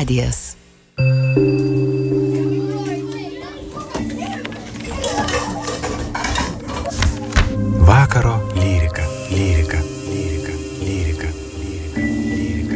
radijas. Vakaro lyrika, lyrika, lyrika, lyrika, lyrika, lyrika.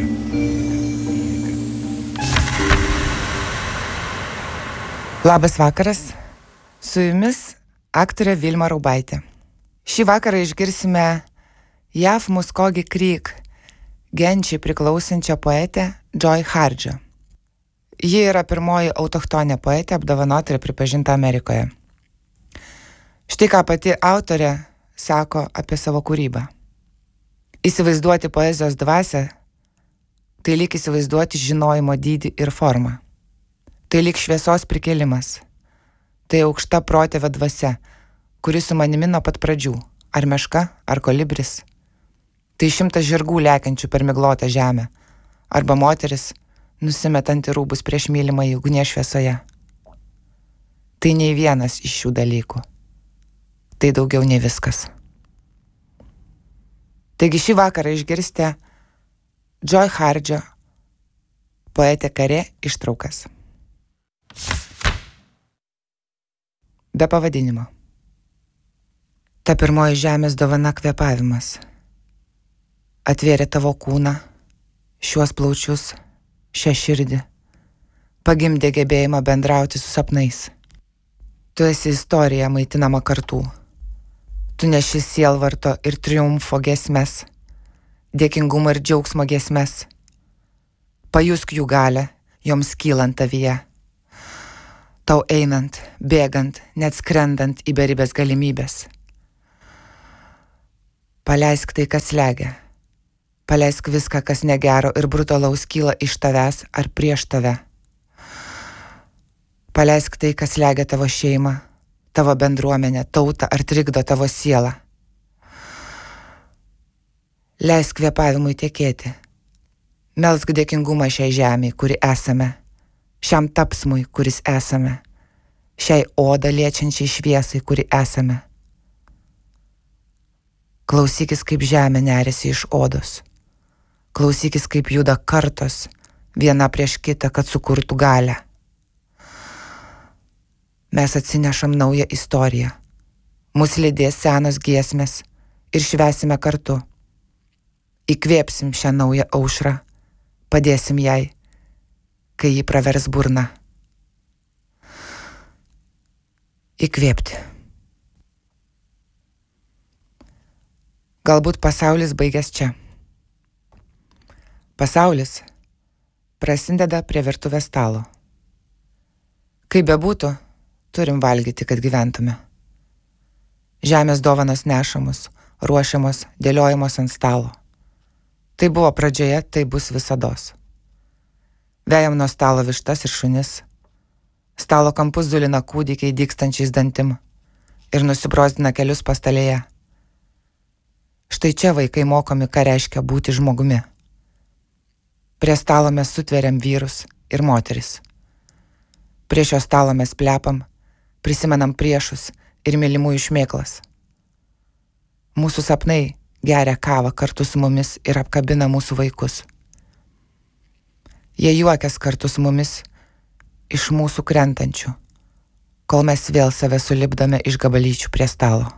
Labas vakaras, su jumis aktorė Vilma Raubaitė. Šį vakarą išgirsime JAV Muskogee Creek genčiai priklausančią poetę Joy Harjo. Ji yra pirmoji autochtonė poetė apdovanota ir pripažinta Amerikoje. Štai ką pati autorė sako apie savo kūrybą. Įsivaizduoti poezijos dvasią, tai lyg įsivaizduoti žinojimo dydį ir formą. Tai lyg šviesos prikėlimas. Tai aukšta protėvio dvasia, kuri su manimi nuo pat pradžių, ar meška, ar kolibris. Tai 100 žirgų lekiančių per miglotą žemę, arba moteris, nusimetanti rūbus prieš mylimą į ugnies šviesoje. Tai nei vienas iš šių dalykų. Tai daugiau nei viskas. Taigi šį vakarą išgirsite Joy Harjo, poetė Karė ištraukas. Be pavadinimo. Ta pirmoji žemės dovana kvėpavimas. Atvėrė tavo kūną, šiuos plaučius, šią širdį, pagimdė gebėjimą bendrauti su sapnais. Tu esi istorija maitinama kartų. Tu neši sielvarto ir triumfo giesmes, dėkingumo ir džiaugsmo giesmes. Pajusk jų galę, joms kylant tavyje. Tau einant, bėgant, net skrendant į beribės galimybės. Paleisk tai, kas slegia. Paleisk viską, kas negero ir brutalaus kyla iš tavęs ar prieš tave. Paleisk tai, kas slegia tavo šeimą, tavo bendruomenę, tautą ar trikdo tavo sielą. Leisk kvėpavimui tekėti. Melsk dėkingumą šiai žemei, kuri esame, šiam tapsmui, kuris esame, šiai odą liečiančiai šviesai, kuri esame. Klausykis, kaip žemė neriasi iš odos. Klausykis, kaip juda kartos, viena prieš kitą, kad sukurtų galią. Mes atsinešam naują istoriją. Mus lydės senos giesmės ir švęsime kartu. Įkvėpsim šią naują aušrą, padėsim jai, kai ji pravers burną. Įkvėpti. Galbūt pasaulis baigęs čia. Pasaulis prasideda prie virtuvės stalo. Kaip bebūtų, turim valgyti, kad gyventume. Žemės dovanos nešamos, ruošiamos, dėliojamos ant stalo. Tai buvo pradžioje, tai bus visados. Vejam nuo stalo vištas ir šunis. Stalo kampus zulina kūdikiai dygstančiais dantim ir nusibrozdina kelius pastalėje. Štai čia vaikai mokomi, ką reiškia būti žmogumi. Prie stalo mes sutveriam vyrus ir moteris. Prie šio stalo mes plepam, prisimenam priešus ir mylimųjų šmėklas. Mūsų sapnai geria kavą kartu su mumis ir apkabina mūsų vaikus. Jie juokias kartu su mumis iš mūsų krentančių, kol mes vėl save sulipdame iš gabalyčių prie stalo.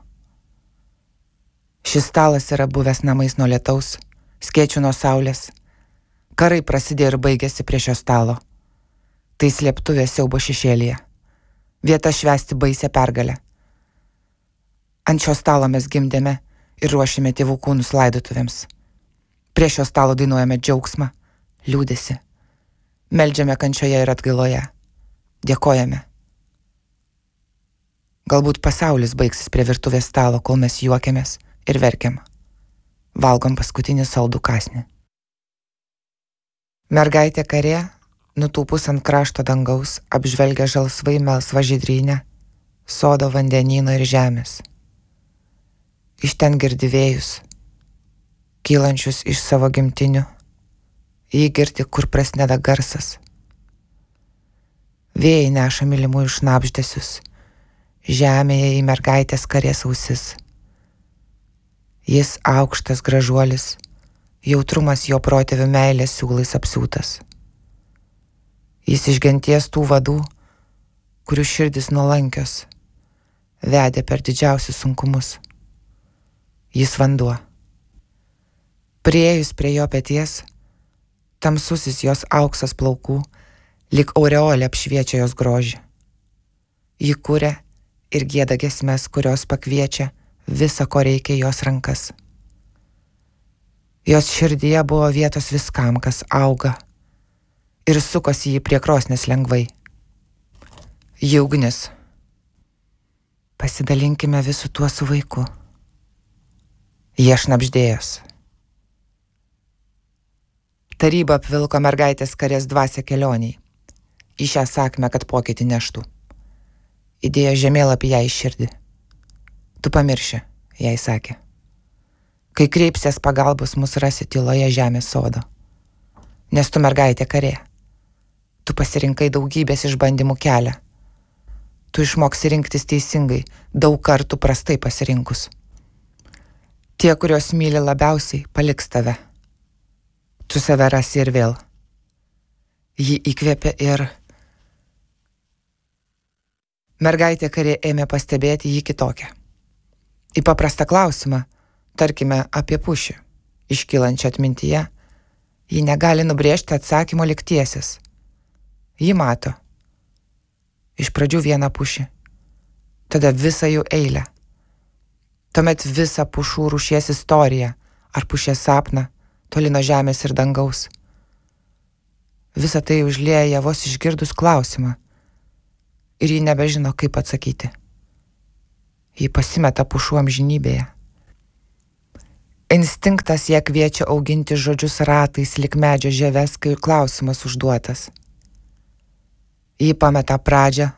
Šis stalas yra buvęs namais nuo lietaus, skėčių nuo saulės. Karai prasidėjo ir baigėsi prie šio stalo. Tai slėptuvė siaubo šešėlyje. Vieta švęsti baisią pergalę. Ant šio stalo mes gimdėme ir ruošėme tėvų kūnus laidotuvėms. Prie šio stalo dainuojame džiaugsmą, liūdesį. Meldžiame kančioje ir atgailoje. Dėkojame. Galbūt pasaulis baigsis prie virtuvės stalo, kol mes juokiamės ir verkiam. Valgom paskutinį saldų kąsnį. Mergaitė Karė, nutūpus ant krašto dangaus, apžvelgia žalsvai melsvą žydrynę, sodo vandenyno ir žemės. Iš ten girdi vėjus, kylančius iš savo gimtinių, jį girdi, kur prasideda garsas. Vėjai neša mylimųjų šnabždesius, žemėje į mergaitės Karės ausis. Jis aukštas gražuolis, jautrumas jo protėvių meilės siūlais apsiūtas. Jis iš genties tų vadų, kurių širdis nuolankios, vedė per didžiausius sunkumus. Jis vanduo. Priėjus prie jo peties, tamsusis jos auksas plaukų, lyg aureolė apšviečia jos grožį. Ji kuria ir gieda giesmes, kurios pakviečia visa, ko reikia jos rankas. Jos širdyje buvo vietos viskam, kas auga, ir sukosi jį prie krosnės lengvai. Ji ugnis. Pasidalinkime visu tuo su vaiku. Jie šnabždėjos. Taryba apvilko mergaitės karės dvasią kelioniai. Į šią sakmę, kad pokytį neštų. Įdėjo žemėlapį jai į širdį. Tu pamirši, jai sakė. Kai kreipsies pagalbos, mus rasi tyloje žemės sodo. Nes tu mergaitė karė. Tu pasirinkai daugybės išbandymų kelią. Tu išmoksi rinktis teisingai, daug kartų prastai pasirinkus. Tie, kurios myli labiausiai, paliks tave. Tu save rasi ir vėl. Ji įkvėpė ir... Mergaitė karė ėmė pastebėti jį kitokią. Į paprastą klausimą, tarkime apie pušį, iškylančią atmintyje, ji negali nubrėžti atsakymo lyg tiesis. Ji mato. Iš pradžių vieną pušį, tada visą jų eilę. Tuomet visą pušų rūšies istoriją ar pušies sapną, toli nuo žemės ir dangaus. Visa tai užlieja vos išgirdus klausimą ir ji nebežino, kaip atsakyti. Ji pasimeta pušų amžinybėje. Instinktas ją kviečia auginti žodžius ratais lyg medžio žieves, kai klausimas užduotas. Ji pameta pradžią,